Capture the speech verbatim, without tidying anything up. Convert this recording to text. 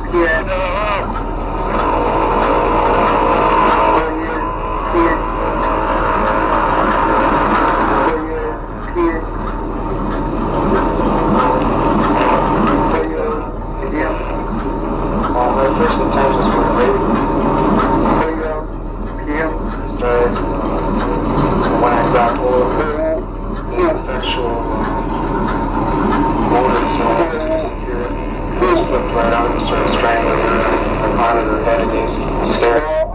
Right on, sort of strangling her, her monitor head against the stair.